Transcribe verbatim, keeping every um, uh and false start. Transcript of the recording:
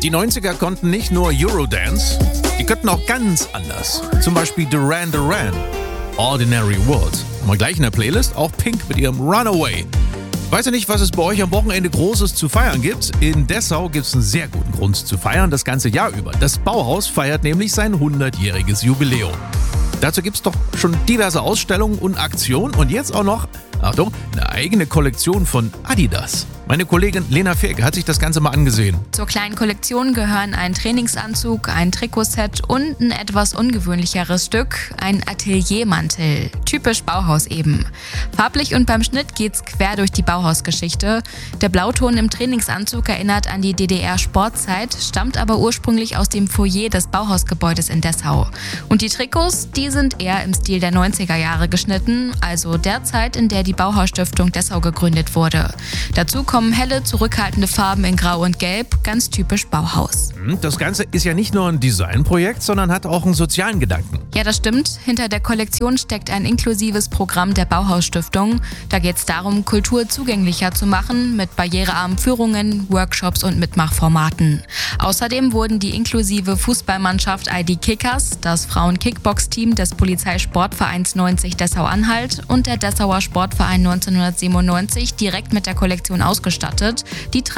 Die neunziger konnten nicht nur Eurodance, die könnten auch ganz anders. Zum Beispiel Duran Duran, Ordinary World. Haben wir gleich in der Playlist auch Pink mit ihrem Runaway. Weiß ja nicht, was es bei euch am Wochenende Großes zu feiern gibt. In Dessau gibt es einen sehr guten Grund zu feiern, das ganze Jahr über. Das Bauhaus feiert nämlich sein hundertjähriges Jubiläum. Dazu gibt es doch schon diverse Ausstellungen und Aktionen und jetzt auch noch, Achtung, eine eigene Kollektion von Adidas. Meine Kollegin Lena Firk hat sich das Ganze mal angesehen. Zur kleinen Kollektion gehören ein Trainingsanzug, ein Trikotset und ein etwas ungewöhnlicheres Stück, ein Ateliermantel. Typisch Bauhaus eben. Farblich und beim Schnitt geht's quer durch die Bauhausgeschichte. Der Blauton im Trainingsanzug erinnert an die D D R-Sportzeit, stammt aber ursprünglich aus dem Foyer des Bauhausgebäudes in Dessau. Und die Trikots, die sind eher im Stil der neunziger Jahre geschnitten, also der Zeit, in der die Bauhausstiftung Dessau gegründet wurde. Dazu kommen helle, zurückhaltende Farben in Grau und Gelb, ganz typisch Bauhaus. Das Ganze ist ja nicht nur ein Designprojekt, sondern hat auch einen sozialen Gedanken. Ja, das stimmt. Hinter der Kollektion steckt ein inklusives Programm der Bauhausstiftung. Da geht es darum, Kultur zugänglicher zu machen, mit barrierearmen Führungen, Workshops und Mitmachformaten. Außerdem wurden die inklusive Fußballmannschaft I D Kickers, das Frauen-Kickbox-Team des Polizeisportvereins neunzig Dessau-Anhalt und der Dessauer Sportverein neunzehnhundertsiebenundneunzig direkt mit der Kollektion ausgestattet. Die